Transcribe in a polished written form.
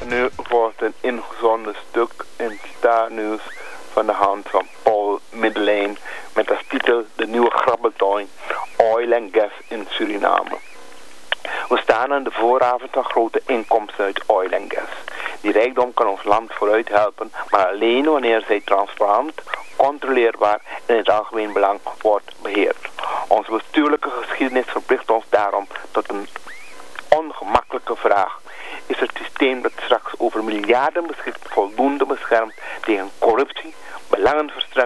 nu wordt een ingezonden stuk in Starnieuws van de hand van Paul Middelijn met als titel De Nieuwe Grabbeltooi, Oil and Gas in Suriname. We staan aan de vooravond van grote inkomsten uit oil en gas. Die rijkdom kan ons land vooruit helpen, maar alleen wanneer zij transparant, controleerbaar en in het algemeen belang wordt beheerd. Onze bestuurlijke geschiedenis verplicht ons daarom tot een ongemakkelijke vraag. Is het systeem dat straks over miljarden beschikt voldoende beschermd tegen corruptie, belangenverstrengeling